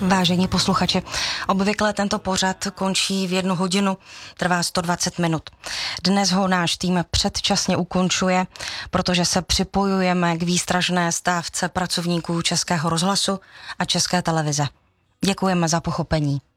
Vážení posluchači, obvykle tento pořad končí v 1 hodinu, trvá 120 minut. Dnes ho náš tým předčasně ukončuje, protože se připojujeme k výstražné stávce pracovníků Českého rozhlasu a České televize. Děkujeme za pochopení.